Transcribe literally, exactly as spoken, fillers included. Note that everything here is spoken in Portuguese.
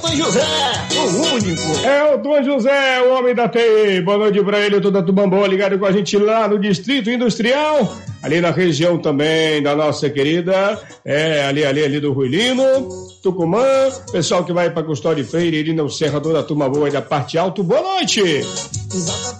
Tom José, o único. É o Tom José, o homem da T I. Boa noite pra ele, toda a turma boa ligado com a gente lá no Distrito Industrial, ali na região também da nossa querida, é, ali, ali, ali do Rui Lino, Tucumã, pessoal que vai pra Custódio de Freire, Irina Serra, toda a turma boa aí da parte alta. Boa noite.